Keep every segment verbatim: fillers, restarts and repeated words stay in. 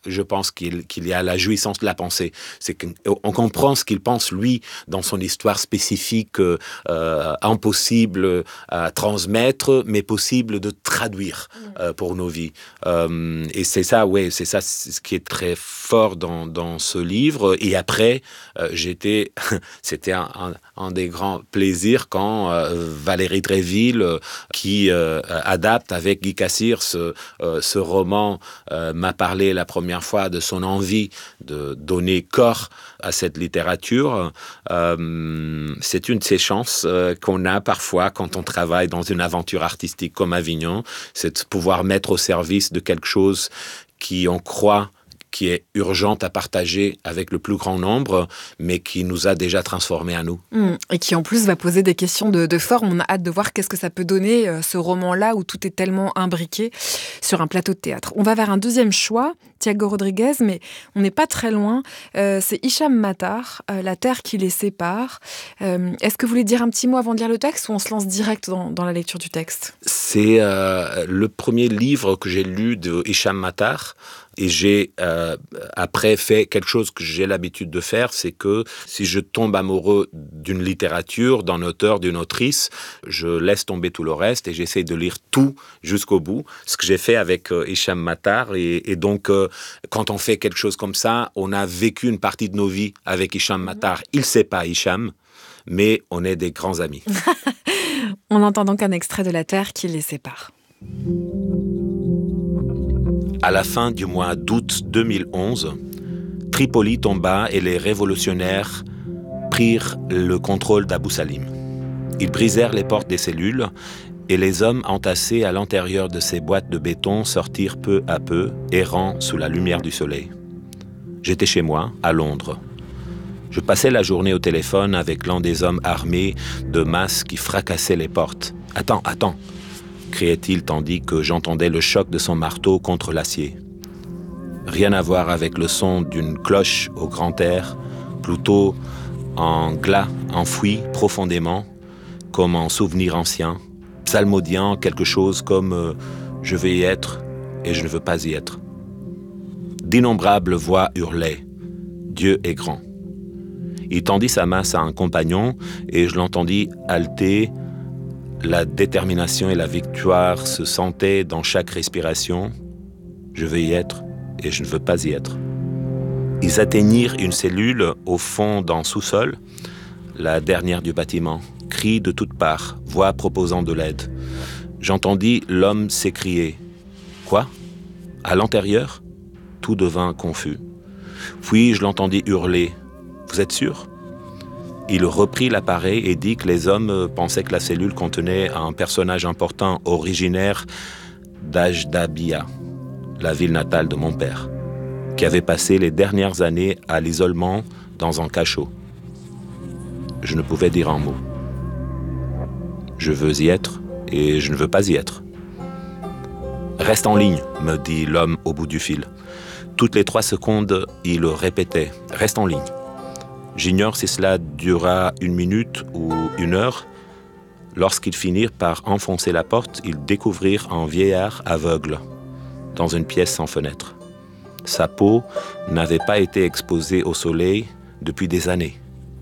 je pense qu'il, qu'il y a la jouissance de la pensée. C'est qu'on comprend ce qu'il pense, lui, dans son histoire spécifique, euh, impossible à transmettre, mais possible de traduire euh, pour nos vies. Euh, et c'est ça, ouais, c'est ça ce qui est très fort dans, dans ce livre. Et après, euh, j'étais, c'était un, un, un des grands plaisirs quand euh, Valérie Dréville, euh, qui euh, adapte avec Guy Cassir ce, euh, ce roman, euh, m'a parlé la première fois de son envie de donner corps à cette littérature. Euh, c'est une de ces chances euh, qu'on a parfois quand on travaille dans une aventure artistique comme Avignon, c'est de pouvoir mettre au service de quelque chose qui, on croit, qui est urgente à partager avec le plus grand nombre, mais qui nous a déjà transformés à nous. Mmh. Et qui en plus va poser des questions de, de forme. On a hâte de voir qu'est-ce que ça peut donner, euh, ce roman-là, où tout est tellement imbriqué sur un plateau de théâtre. On va vers un deuxième choix, Thiago Rodriguez, mais on n'est pas très loin. Euh, c'est Hicham Matar, euh, La terre qui les sépare. Euh, est-ce que vous voulez dire un petit mot avant de lire le texte, ou on se lance direct dans, dans la lecture du texte ? C'est euh, le premier livre que j'ai lu de Hicham Matar. Et j'ai euh, après fait quelque chose que j'ai l'habitude de faire, c'est que si je tombe amoureux d'une littérature, d'un auteur, d'une autrice, je laisse tomber tout le reste et j'essaie de lire tout jusqu'au bout. Ce que j'ai fait avec euh, Hicham Matar. Et, et donc, euh, quand on fait quelque chose comme ça, on a vécu une partie de nos vies avec Hicham Matar. Il ne sait pas Hicham, mais on est des grands amis. On entend donc un extrait de La terre qui les sépare. À la fin du mois d'août deux mille onze, Tripoli tomba et les révolutionnaires prirent le contrôle d'Abou Salim. Ils brisèrent les portes des cellules et les hommes entassés à l'intérieur de ces boîtes de béton sortirent peu à peu, errant sous la lumière du soleil. J'étais chez moi, à Londres. Je passais la journée au téléphone avec l'un des hommes armés de masse qui fracassaient les portes. « Attends, attends !» criait-il tandis que j'entendais le choc de son marteau contre l'acier. Rien à voir avec le son d'une cloche au grand air, plutôt un glas enfoui profondément, comme un souvenir ancien, psalmodiant quelque chose comme euh, « je vais y être et je ne veux pas y être ». D'innombrables voix hurlaient « Dieu est grand ». Il tendit sa masse à un compagnon et je l'entendis halter. La détermination et la victoire se sentaient dans chaque respiration. Je veux y être et je ne veux pas y être. Ils atteignirent une cellule au fond d'un sous-sol, la dernière du bâtiment. Cris de toutes parts, voix proposant de l'aide. J'entendis l'homme s'écrier. Quoi ? À l'intérieur ? Tout devint confus. Puis je l'entendis hurler. Vous êtes sûr ? Il reprit l'appareil et dit que les hommes pensaient que la cellule contenait un personnage important originaire d'Ajdabia, la ville natale de mon père, qui avait passé les dernières années à l'isolement dans un cachot. Je ne pouvais dire un mot. Je veux y être et je ne veux pas y être. Reste en ligne, me dit l'homme au bout du fil. Toutes les trois secondes, il répétait « Reste en ligne ». J'ignore si cela dura une minute ou une heure. Lorsqu'ils finirent par enfoncer la porte, ils découvrirent un vieillard aveugle dans une pièce sans fenêtre. Sa peau n'avait pas été exposée au soleil depuis des années.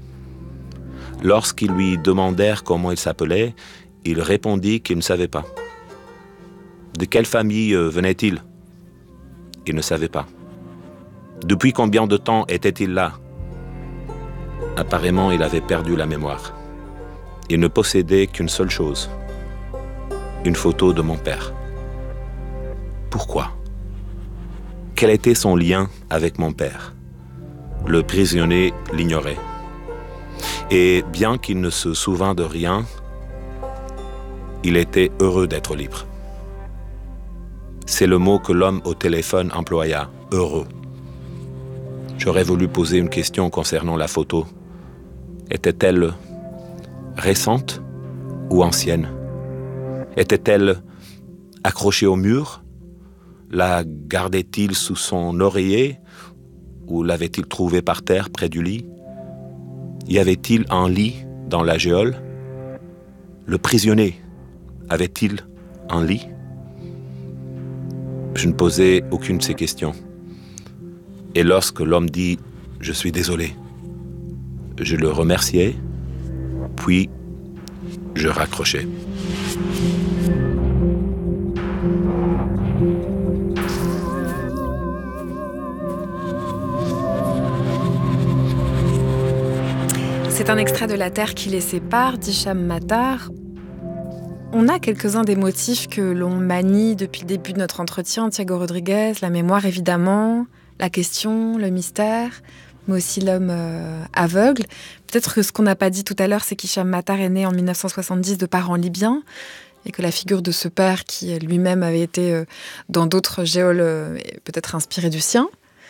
Lorsqu'ils lui demandèrent comment il s'appelait, il répondit qu'il ne savait pas. De quelle famille venait-il ? Il ne savait pas. Depuis combien de temps était-il là ? Apparemment, il avait perdu la mémoire. Il ne possédait qu'une seule chose, une photo de mon père. Pourquoi ? Quel était son lien avec mon père ? Le prisonnier l'ignorait. Et bien qu'il ne se souvînt de rien, il était heureux d'être libre. C'est le mot que l'homme au téléphone employa, heureux. J'aurais voulu poser une question concernant la photo. Était-elle récente ou ancienne ? Était-elle accrochée au mur ? La gardait-il sous son oreiller ou l'avait-il trouvée par terre près du lit ? Y avait-il un lit dans la geôle ? Le prisonnier avait-il un lit ? Je ne posais aucune de ces questions. Et lorsque l'homme dit « Je suis désolé », je le remerciais, puis je raccrochais. C'est un extrait de La Terre qui les sépare d'Hicham Matar. On a quelques-uns des motifs que l'on manie depuis le début de notre entretien. Thiago Rodriguez, la mémoire évidemment, la question, le mystère, mais aussi l'homme euh, aveugle. Peut-être que ce qu'on n'a pas dit tout à l'heure, c'est qu'Hicham Matar est né en dix-neuf cent soixante-dix de parents libyens et que la figure de ce père, qui lui-même avait été euh, dans d'autres geôles, euh, peut-être inspiré du sien.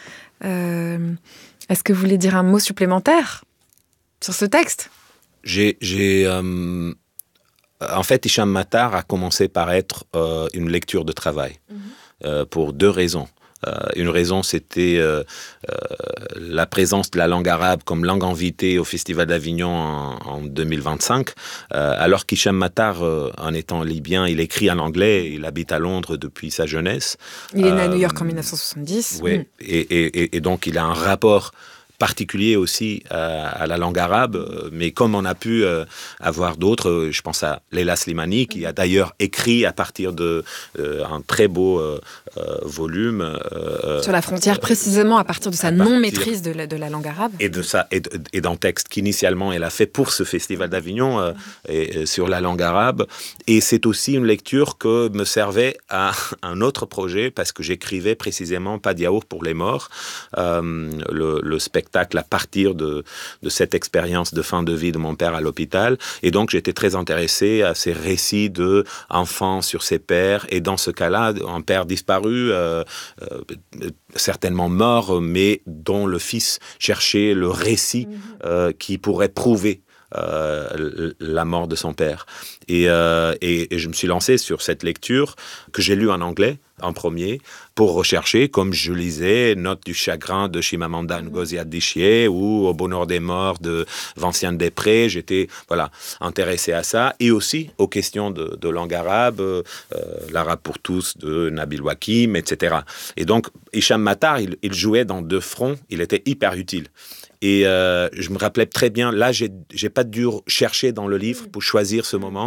Euh, est-ce que vous voulez dire un mot supplémentaire sur ce texte? J'ai, j'ai euh, en fait, Hicham Matar a commencé par être euh, une lecture de travail, mmh. euh, pour deux raisons. Euh, une raison, c'était euh, euh, la présence de la langue arabe comme langue invitée au Festival d'Avignon en, en deux mille vingt-cinq, euh, alors qu'Hicham Matar, euh, en étant libyen, il écrit en anglais, il habite à Londres depuis sa jeunesse. Il est né euh, à New York en dix-neuf cent soixante-dix. Oui, mmh. et, et, et donc il a un rapport particulier aussi euh, à la langue arabe, euh, mais comme on a pu euh, avoir d'autres, euh, je pense à Leila Slimani, qui a d'ailleurs écrit à partir d'un euh, très beau euh, euh, volume. Euh, Sur la frontière, euh, précisément à partir de sa partir, non-maîtrise de la, de la langue arabe. Et, de ça, et, et d'un texte qu'initialement elle a fait pour ce Festival d'Avignon, euh, et, et sur la langue arabe. Et c'est aussi une lecture que me servait à un autre projet, parce que j'écrivais précisément Pas de yaourt pour les morts, euh, le, le spectacle à partir de, de cette expérience de fin de vie de mon père à l'hôpital. Et donc, j'étais très intéressé à ces récits d'enfants sur ses pères. Et dans ce cas-là, un père disparu, euh, euh, certainement mort, mais dont le fils cherchait le récit euh, qui pourrait prouver Euh, la mort de son père. Et, euh, et, et je me suis lancé sur cette lecture que j'ai lue en anglais en premier pour rechercher, comme je lisais Notes du chagrin de Chimamanda Ngozi Adichie ou Au bonheur des morts de Vinciane Després. J'étais voilà, intéressé à ça et aussi aux questions de, de langue arabe, euh, l'arabe pour tous de Nabil Wakim, et cetera. Et donc, Hicham Matar, il, il jouait dans deux fronts, il était hyper utile. Et euh, je me rappelais très bien, là, j'ai, j'ai pas dû chercher dans le livre pour choisir ce moment.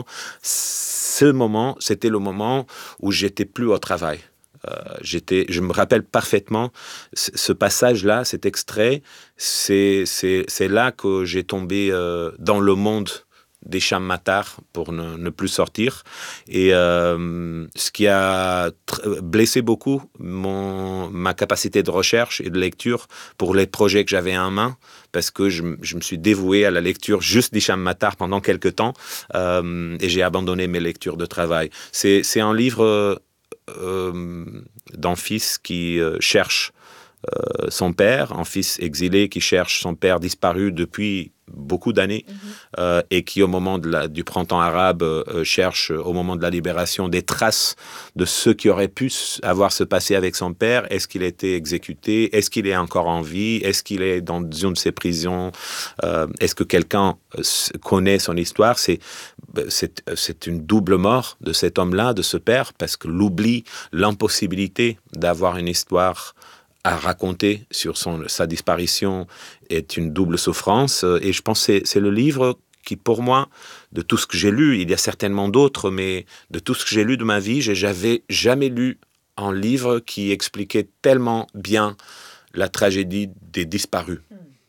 Ce moment, c'était le moment où j'étais plus au travail. Euh, j'étais, je me rappelle parfaitement ce passage-là, cet extrait. C'est, c'est, c'est là que j'ai tombé euh, dans le monde d'Hicham Matar pour ne, ne plus sortir. Et euh, ce qui a tr- blessé beaucoup mon, ma capacité de recherche et de lecture pour les projets que j'avais en main, parce que je, je me suis dévoué à la lecture juste d'Hicham Matar pendant quelques temps, euh, et j'ai abandonné mes lectures de travail. C'est, c'est un livre euh, d'un fils qui euh, cherche euh, son père, un fils exilé qui cherche son père disparu depuis beaucoup d'années, mmh. euh, et qui au moment de la, du printemps arabe euh, cherche au moment de la libération des traces de ce qui aurait pu avoir se passer avec son père. Est-ce qu'il a été exécuté? Est-ce qu'il est encore en vie? Est-ce qu'il est dans une de ces prisons? euh, Est-ce que quelqu'un connaît son histoire? c'est, c'est, c'est une double mort de cet homme-là, de ce père, parce que l'oubli, l'impossibilité d'avoir une histoire à raconter sur son, sa disparition est une double souffrance. Et je pense que c'est, c'est le livre qui, pour moi, de tout ce que j'ai lu, il y a certainement d'autres, mais de tout ce que j'ai lu de ma vie, je n'avais jamais lu un livre qui expliquait tellement bien la tragédie des disparus,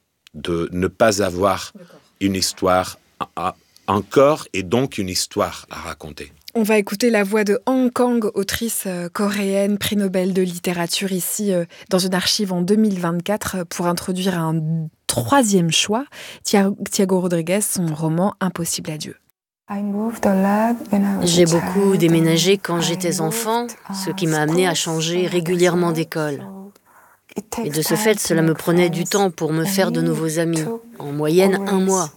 de ne pas avoir D'accord. une histoire à, à, encore, et donc une histoire à raconter. On va écouter la voix de Han Kang, autrice euh, coréenne, prix Nobel de littérature, ici euh, dans une archive en deux mille vingt-quatre, euh, pour introduire un troisième choix, Thiago Rodriguez, son roman Impossible adieu. J'ai beaucoup déménagé quand j'étais enfant, ce qui m'a amené à changer régulièrement d'école. Et de ce fait, cela me prenait du temps pour me faire de nouveaux amis, en moyenne un mois.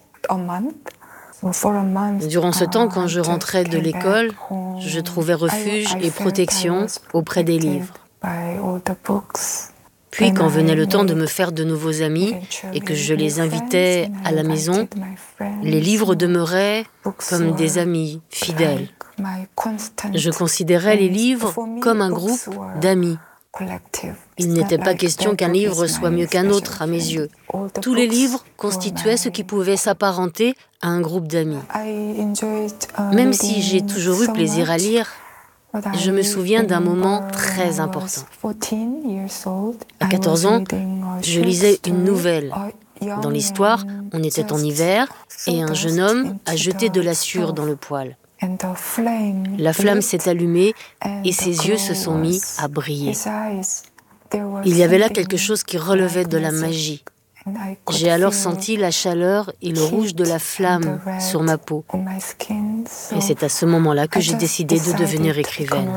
Durant ce temps, quand je rentrais de l'école, je trouvais refuge et protection auprès des livres. Puis, quand venait le temps de me faire de nouveaux amis et que je les invitais à la maison, les livres demeuraient comme des amis fidèles. Je considérais les livres comme un groupe d'amis. Il n'était pas question qu'un livre soit mieux qu'un autre, à mes yeux. Tous les livres constituaient ce qui pouvait s'apparenter à un groupe d'amis. Même si j'ai toujours eu plaisir à lire, je me souviens d'un moment très important. À quatorze ans, je lisais une nouvelle. Dans l'histoire, on était en hiver et un jeune homme a jeté de la sueur dans le poêle. La flamme s'est allumée et ses yeux se sont mis à briller. Il y avait là quelque chose qui relevait de la magie. J'ai alors senti la chaleur et le rouge de la flamme sur ma peau. Et c'est à ce moment-là que j'ai décidé de devenir écrivaine.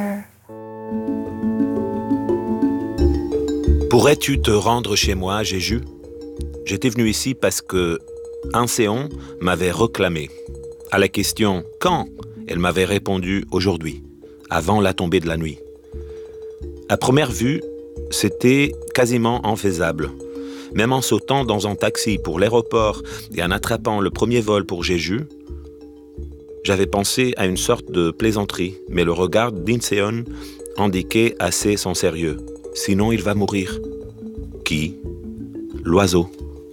Pourrais-tu te rendre chez moi, Jeju ? J'étais venu ici parce que Anséon m'avait reclamé. À la question « Quand ?», elle m'avait répondu « Aujourd'hui, avant la tombée de la nuit ». À première vue, c'était quasiment infaisable. Même en sautant dans un taxi pour l'aéroport et en attrapant le premier vol pour Jeju, j'avais pensé à une sorte de plaisanterie, mais le regard d'Inseon indiquait assez son sérieux. Sinon, il va mourir. Qui ? L'oiseau.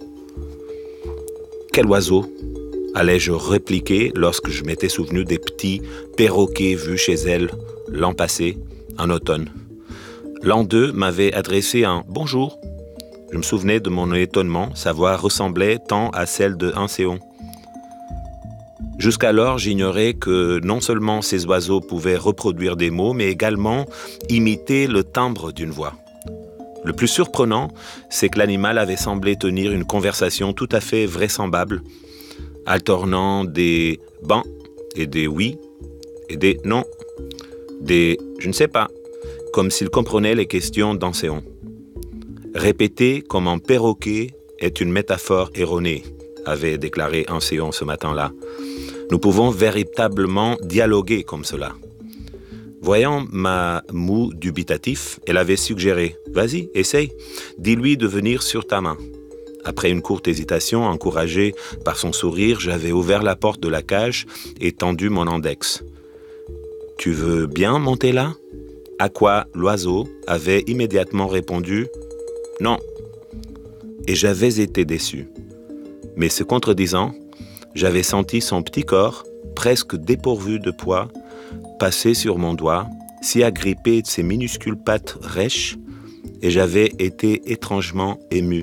Quel oiseau ? Allais-je répliquer lorsque je m'étais souvenu des petits perroquets vus chez elle l'an passé, en automne. L'un d'eux m'avait adressé un « bonjour ». Je me souvenais de mon étonnement, sa voix ressemblait tant à celle de Anséon. Jusqu'alors, j'ignorais que non seulement ces oiseaux pouvaient reproduire des mots, mais également imiter le timbre d'une voix. Le plus surprenant, c'est que l'animal avait semblé tenir une conversation tout à fait vraisemblable, alternant des « ben » et des « oui » et des « non », des « je ne sais pas », comme s'il comprenait les questions d'Anséon. Répéter comme un perroquet est une métaphore erronée, avait déclaré Anséon ce matin-là. Nous pouvons véritablement dialoguer comme cela. Voyant ma moue dubitatif, elle avait suggéré « Vas-y, essaye, dis-lui de venir sur ta main ». Après une courte hésitation, encouragée par son sourire, j'avais ouvert la porte de la cage et tendu mon index. « Tu veux bien monter là ?» À quoi l'oiseau avait immédiatement répondu « Non ». Et j'avais été déçu. Mais se contredisant, j'avais senti son petit corps, presque dépourvu de poids, passer sur mon doigt, s'y agripper de ses minuscules pattes rêches, et j'avais été étrangement ému.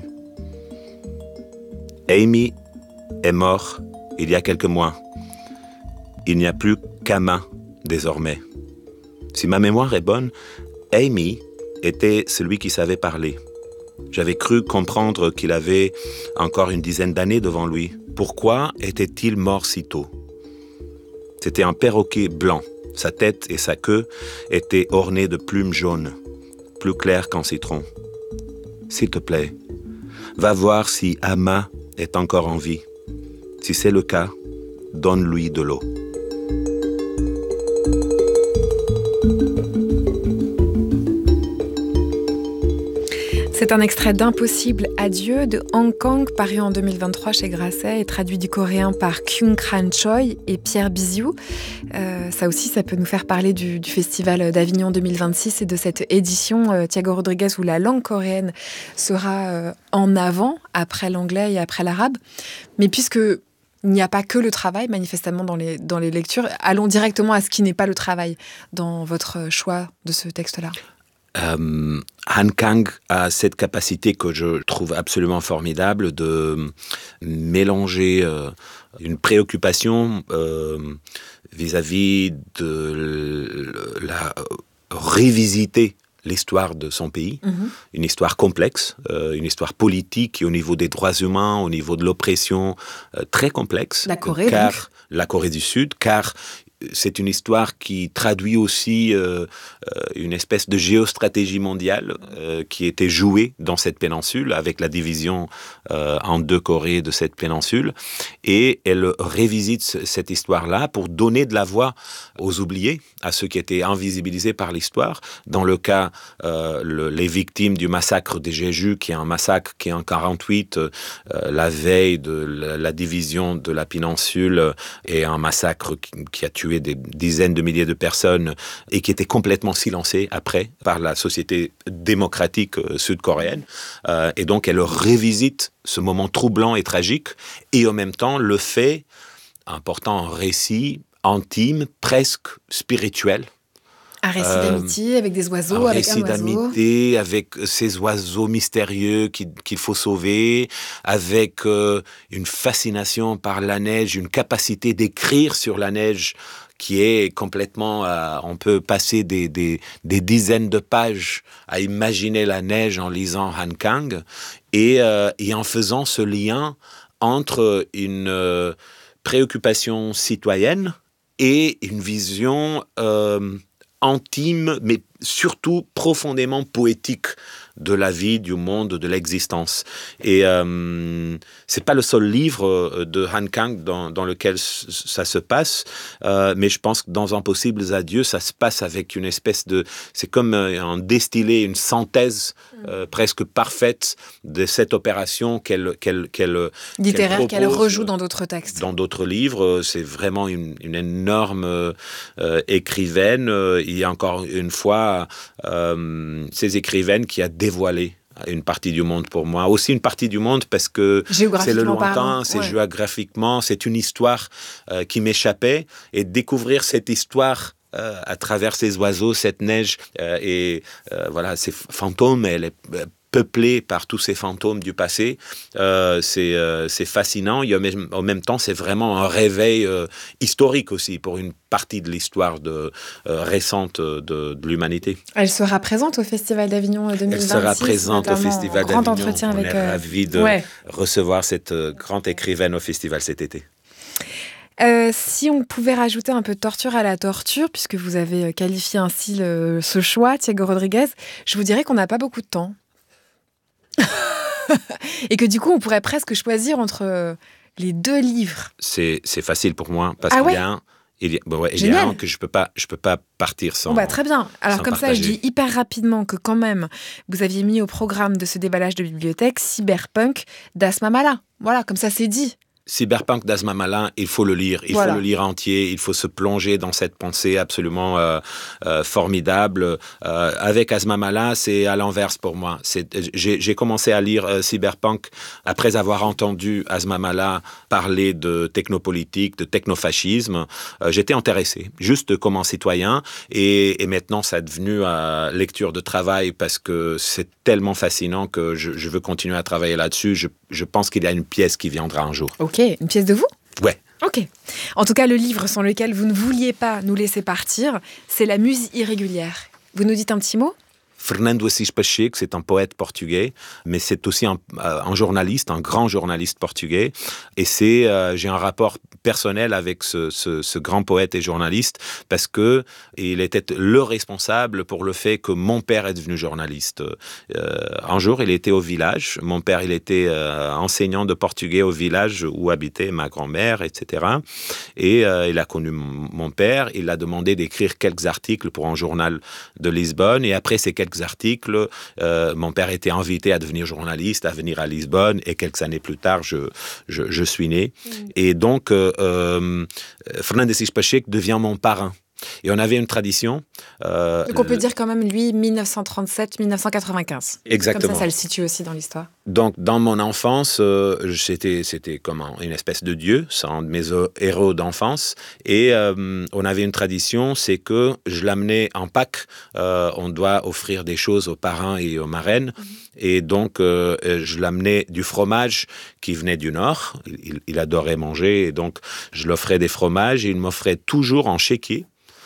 Amy est mort il y a quelques mois. Il n'y a plus qu'Ama désormais. Si ma mémoire est bonne, Amy était celui qui savait parler. J'avais cru comprendre qu'il avait encore une dizaine d'années devant lui. Pourquoi était-il mort si tôt ? C'était un perroquet blanc. Sa tête et sa queue étaient ornées de plumes jaunes, plus claires qu'en citron. S'il te plaît, va voir si Ama est encore en vie. Si c'est le cas, donne-lui de l'eau. C'est un extrait d'Impossible Adieu de Hong Kong, paru en deux mille vingt-trois chez Grasset et traduit du coréen par Kyung Kran Choi et Pierre Biziou. Euh, ça aussi, ça peut nous faire parler du, du Festival d'Avignon deux mille vingt-six et de cette édition, euh, Thiago Rodriguez, où la langue coréenne sera euh, en avant, après l'anglais et après l'arabe. Mais puisque il n'y a pas que le travail, manifestement, dans les, dans les lectures, allons directement à ce qui n'est pas le travail dans votre choix de ce texte-là. Euh, Han Kang a cette capacité que je trouve absolument formidable de mélanger euh, une préoccupation euh, vis-à-vis de la revisiter l'histoire de son pays, mmh. une histoire complexe, euh, une histoire politique et au niveau des droits humains, au niveau de l'oppression, euh, très complexe. La Corée, car donc. La Corée du Sud, car c'est une histoire qui traduit aussi euh, euh, une espèce de géostratégie mondiale euh, qui était jouée dans cette péninsule avec la division euh, en deux Corées de cette péninsule. Et elle révisite c- cette histoire-là pour donner de la voix aux oubliés, à ceux qui étaient invisibilisés par l'histoire. Dans le cas, euh, le, les victimes du massacre des Jeju, qui est un massacre qui est en quarante-huit, euh, la veille de la, la division de la péninsule, et un massacre qui, qui a tué tué des dizaines de milliers de personnes et qui était complètement silencée après par la société démocratique sud-coréenne. Euh, et donc, elle revisite ce moment troublant et tragique et en même temps le fait en portant un récit intime, presque spirituel. Un récit euh, d'amitié avec des oiseaux, un avec récit un oiseau. d'amitié avec ces oiseaux mystérieux qu'il, qu'il faut sauver, avec euh, une fascination par la neige, une capacité d'écrire sur la neige qui est complètement... Euh, on peut passer des, des, des dizaines de pages à imaginer la neige en lisant Han Kang et, euh, et en faisant ce lien entre une euh, préoccupation citoyenne et une vision... Euh, intime, mais surtout profondément poétique de la vie, du monde, de l'existence. Et euh, c'est pas le seul livre de Han Kang dans, dans lequel ça se passe, euh, mais je pense que dans Impossibles Adieux, ça se passe avec une espèce de... C'est comme un distillé, une synthèse euh, presque parfaite de cette opération qu'elle... qu'elle, qu'elle littéraire, qu'elle, qu'elle rejoue dans d'autres textes. Dans d'autres livres. C'est vraiment une, une énorme euh, écrivaine. Il y a encore une fois euh, ces écrivaines qui a dévoilé une partie du monde pour moi. Aussi une partie du monde parce que c'est le lointain, parlant, c'est ouais. géographiquement, c'est une histoire euh, qui m'échappait. Et découvrir cette histoire euh, à travers ces oiseaux, cette neige euh, et euh, voilà, ces fantômes, elle est peuplée par tous ces fantômes du passé, euh, c'est, euh, c'est fascinant. Et même, en même temps, c'est vraiment un réveil euh, historique aussi pour une partie de l'histoire de, euh, récente de, de l'humanité. Elle sera présente au Festival d'Avignon deux mille vingt-six. Elle sera présente au Festival grand d'Avignon. Entretien On avec, est euh... ravis de ouais. recevoir cette euh, grande écrivaine au festival cet été. Euh, si on pouvait rajouter un peu de torture à la torture, puisque vous avez qualifié ainsi le, ce choix, Thiago Rodriguez, je vous dirais qu'on n'a pas beaucoup de temps. Et que du coup, on pourrait presque choisir entre les deux livres. C'est, c'est facile pour moi, parce ah qu'il ouais y a un, il y a, bah ouais, il y a un que je ne peux pas, je peux pas partir sans. Oh bah très bien. Alors comme partager. ça, je dis hyper rapidement que quand même, vous aviez mis au programme de ce déballage de bibliothèque Cyberpunk d'Asma Mala. Voilà, comme ça c'est dit. Cyberpunk d'Asma Mala, il faut le lire, il voilà. faut le lire entier, il faut se plonger dans cette pensée absolument euh, euh, formidable. Euh, avec Asma Mala, c'est à l'inverse pour moi. C'est, j'ai, j'ai commencé à lire euh, Cyberpunk après avoir entendu Asma Mala parler de technopolitique, de technofascisme. Euh, j'étais intéressé, juste comme un citoyen, et, et maintenant ça est devenu euh, lecture de travail parce que c'est tellement fascinant que je, je veux continuer à travailler là-dessus. Je, je pense qu'il y a une pièce qui viendra un jour. Ok, une pièce de vous ? Ouais. Ok. En tout cas, le livre sans lequel vous ne vouliez pas nous laisser partir, c'est La Muse irrégulière. Vous nous dites un petit mot ? Fernando Assis Pacheco, c'est un poète portugais, mais c'est aussi un, un journaliste, un grand journaliste portugais. Et c'est, euh, j'ai un rapport personnel avec ce, ce, ce grand poète et journaliste parce que il était le responsable pour le fait que mon père est devenu journaliste. Euh, un jour, il était au village. Mon père, il était euh, enseignant de portugais au village où habitait ma grand-mère, et cetera. Et euh, il a connu mon, mon père. Il a demandé d'écrire quelques articles pour un journal de Lisbonne. Et après ces quelques articles, euh, mon père était invité à devenir journaliste, à venir à Lisbonne, et quelques années plus tard, je, je, je suis né. Mmh. Et donc, euh, euh, Fernando Assis Pacheco devient mon parrain. Et on avait une tradition. Euh, Donc on peut dire quand même, lui, dix-neuf cent trente-sept dix-neuf cent quatre-vingt-quinze. Exactement. Comme ça, ça le situe aussi dans l'histoire. Donc, dans mon enfance, euh, c'était, c'était comme un, une espèce de dieu. C'est un de mes héros d'enfance. Et euh, on avait une tradition, c'est que je l'amenais en Pâques. Euh, on doit offrir des choses aux parrains et aux marraines. Mmh. Et donc, euh, je l'amenais du fromage qui venait du Nord. Il, il adorait manger. Et donc, je l'offrais des fromages. Et il m'offrait toujours en chéquier.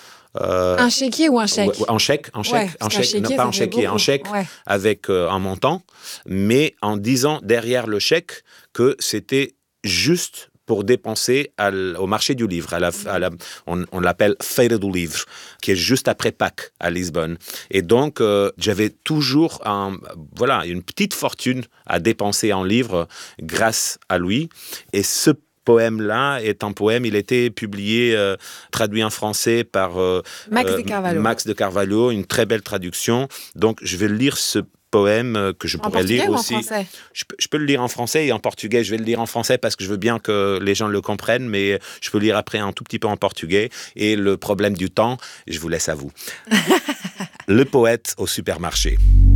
Euh, un chéquier ou un chèque ? En chèque, en chèque, ouais, en chèque, chéquier, non pas en chéquier, en chèque ouais. avec euh, un montant, mais en disant derrière le chèque que c'était juste pour dépenser à au marché du livre. À la, à la, on, on l'appelle Feira do Livre, qui est juste après Pâques à Lisbonne. Et donc, euh, j'avais toujours un, voilà, une petite fortune à dépenser en livres grâce à lui. Et ce poème-là est un poème, il était publié, euh, traduit en français par euh, Max, euh, de Carvalho. Max de Carvalho, une très belle traduction. Donc, je vais lire ce poème que je En pourrais lire portugais ou en aussi. français ? Je peux, je peux le lire en français et en portugais. Je vais le lire en français parce que je veux bien que les gens le comprennent, mais je peux le lire après un tout petit peu en portugais. Et le problème du temps, je vous laisse à vous. Le poète au supermarché.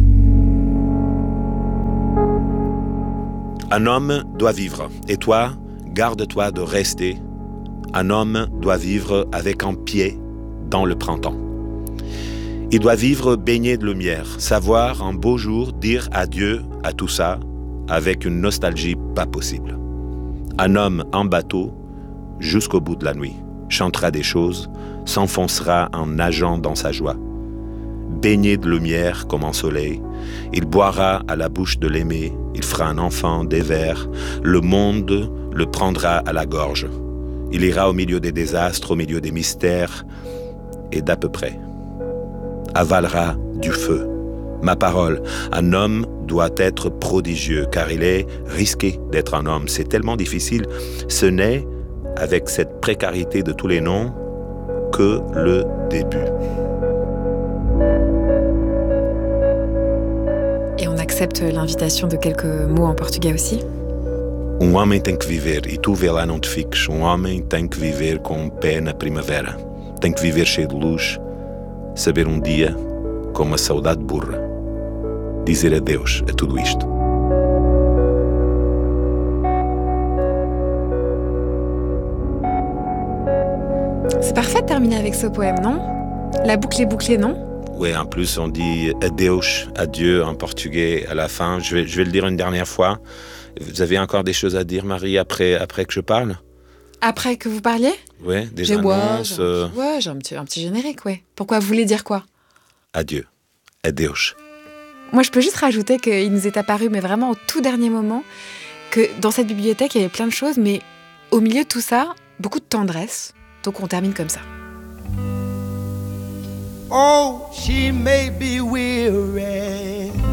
Un homme doit vivre, et toi, garde-toi de rester. Un homme doit vivre avec un pied dans le printemps. Il doit vivre baigné de lumière, savoir un beau jour dire adieu à tout ça avec une nostalgie pas possible. Un homme en bateau, jusqu'au bout de la nuit, chantera des choses, s'enfoncera en nageant dans sa joie. Baigné de lumière comme un soleil, il boira à la bouche de l'aimé, il fera un enfant des vers, le monde le prendra à la gorge. Il ira au milieu des désastres, au milieu des mystères, et d'à peu près. Avalera du feu. Ma parole, un homme doit être prodigieux, car il est risqué d'être un homme. C'est tellement difficile. Ce n'est, avec cette précarité de tous les noms, que le début. Et on accepte l'invitation de quelques mots en portugais aussi ? Um homem tem que viver, e tu vê lá não te fiques. Um homem tem que viver com um pé na primavera. Tem que viver cheio de luz, saber um dia, com uma saudade burra, dizer adeus a tudo isto. C'est parfait de terminer avec ce poème, non ? La boucle est bouclée, non ? Oui, en plus on dit adeus, adieu en portugais à la fin. Je vais, je vais le dire une dernière fois. Vous avez encore des choses à dire, Marie, après, après que je parle ? Après que vous parliez ? Oui, des j'ai, annonces. Ouais, j'ai, euh... ouais, j'ai un petit, un petit générique, ouais. Pourquoi ? Vous voulez dire quoi ? Adieu. Adeus. Moi, je peux juste rajouter qu'il nous est apparu, mais vraiment au tout dernier moment, que dans cette bibliothèque, il y avait plein de choses, mais au milieu de tout ça, beaucoup de tendresse. Donc on termine comme ça. Oh, she may be weary,